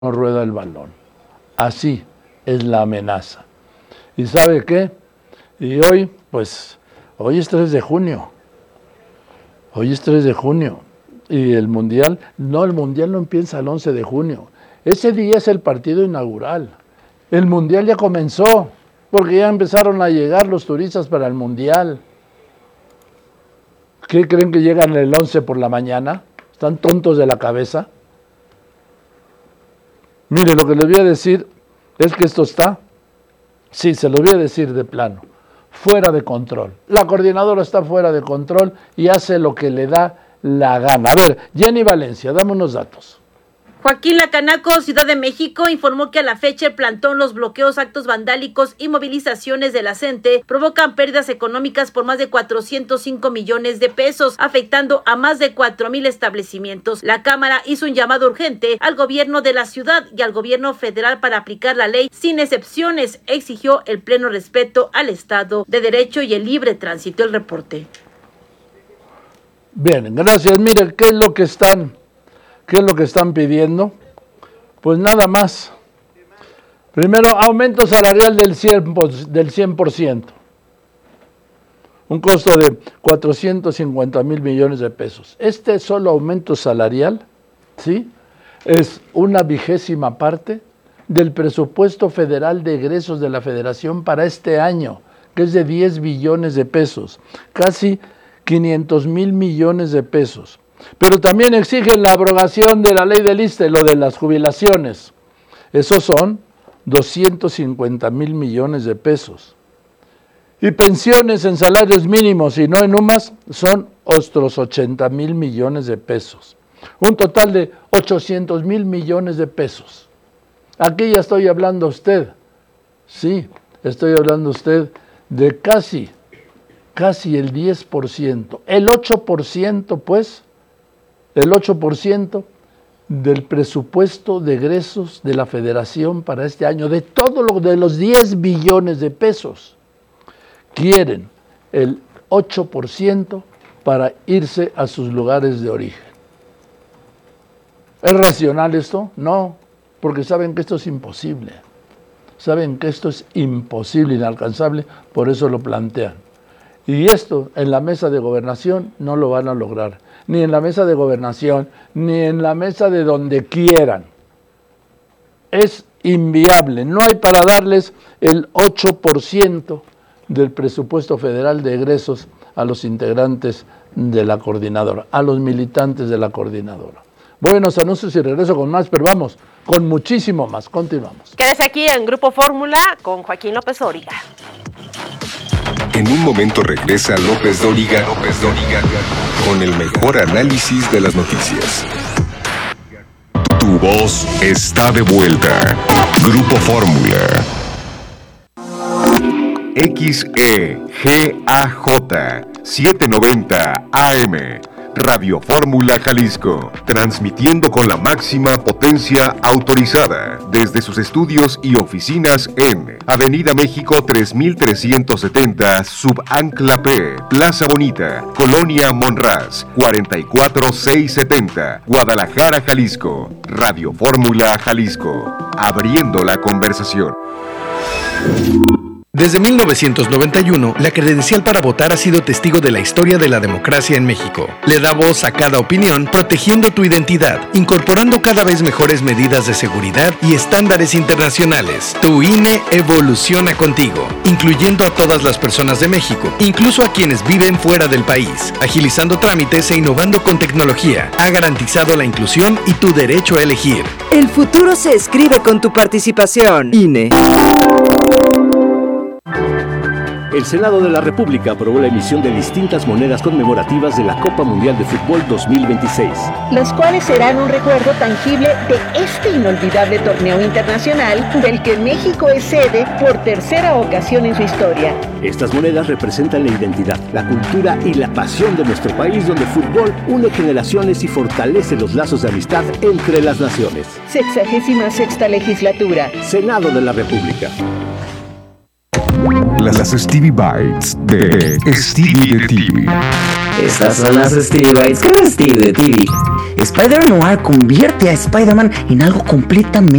no rueda el balón. Así es la amenaza. ¿Y sabe qué? Y hoy es 3 de junio. Hoy es 3 de junio. Y el Mundial no empieza el 11 de junio. Ese día es el partido inaugural. El Mundial ya comenzó, porque ya empezaron a llegar los turistas para el Mundial. ¿Qué creen que llegan el 11 por la mañana? ¿Están tontos de la cabeza? Mire, lo que les voy a decir es que esto está, sí, se lo voy a decir de plano, fuera de control. La coordinadora está fuera de control y hace lo que le da la gana. A ver, Jenny Valencia, dame unos datos. Joaquín Lacanaco, Ciudad de México, informó que a la fecha el plantón, los bloqueos, actos vandálicos y movilizaciones de la CENTE provocan pérdidas económicas por más de 405 millones de pesos, afectando a más de 4,000 establecimientos. La Cámara hizo un llamado urgente al gobierno de la ciudad y al gobierno federal para aplicar la ley sin excepciones. Exigió el pleno respeto al Estado de Derecho y el libre tránsito. El reporte. Bien, gracias. Mire, ¿qué es lo que están pidiendo? Pues nada más. Primero, aumento salarial del 100%. Un costo de 450,000 millones de pesos. Este solo aumento salarial, ¿sí?, es una 20ª parte del presupuesto federal de egresos de la Federación para este año, que es de 10 billones de pesos. Casi 500,000 millones de pesos. Pero también exigen la abrogación de la ley del ISSSTE, lo de las jubilaciones. Esos son 250,000 millones de pesos. Y pensiones en salarios mínimos y no en UMAS son otros 80,000 millones de pesos. Un total de 800,000 millones de pesos. Aquí ya estoy hablando a usted. Sí, estoy hablando a usted de casi el 10%. El 8%, pues, el 8% del presupuesto de egresos de la Federación para este año, de todo lo de los 10 billones de pesos, quieren el 8% para irse a sus lugares de origen. ¿Es racional esto? No, porque saben que esto es imposible. Saben que esto es imposible, inalcanzable, por eso lo plantean. Y esto en la mesa de gobernación no lo van a lograr. Ni en la mesa de gobernación, ni en la mesa de donde quieran. Es inviable. No hay para darles el 8% del presupuesto federal de egresos a los integrantes de la coordinadora, a los militantes de la coordinadora. Buenos anuncios y regreso con más, pero vamos, con muchísimo más. Continuamos. Quédese aquí en Grupo Fórmula con Joaquín López Dóriga. En un momento regresa López Dóriga con el mejor análisis de las noticias. Tu voz está de vuelta. Grupo Fórmula. XEGAJ 790 AM. Radio Fórmula Jalisco, transmitiendo con la máxima potencia autorizada desde sus estudios y oficinas en Avenida México 3370, Subancla P, Plaza Bonita, Colonia Monraz, 44670, Guadalajara, Jalisco. Radio Fórmula Jalisco, abriendo la conversación. Desde 1991, la credencial para votar ha sido testigo de la historia de la democracia en México. Le da voz a cada opinión, protegiendo tu identidad, incorporando cada vez mejores medidas de seguridad y estándares internacionales. Tu INE evoluciona contigo, incluyendo a todas las personas de México, incluso a quienes viven fuera del país, agilizando trámites e innovando con tecnología. Ha garantizado la inclusión y tu derecho a elegir. El futuro se escribe con tu participación. INE. El Senado de la República aprobó la emisión de distintas monedas conmemorativas de la Copa Mundial de Fútbol 2026. Las cuales serán un recuerdo tangible de este inolvidable torneo internacional del que México es sede por tercera ocasión en su historia. Estas monedas representan la identidad, la cultura y la pasión de nuestro país, donde el fútbol une generaciones y fortalece los lazos de amistad entre las naciones. 66ª legislatura. Senado de la República. Las Stevie Bites de Stevie de TV. Estas son las Stevie Bites con Stevie de TV. Spider-Noir convierte a Spider-Man en algo completamente